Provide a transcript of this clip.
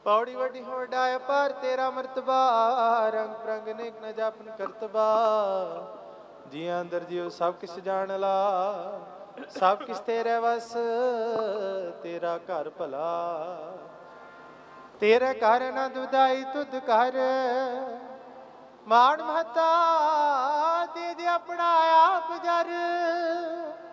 पौड़ी वड्डी होड़ा पर तेरा मर्तबा, रंग प्रंग नेक न जापन करतबा। जिया अंदर जियो सब किस जान ला, सब किस तेरे वस, तेरा घर भला। तेरे घर न दुदाई तुद कर, माण महता दे दे अपना आप जर।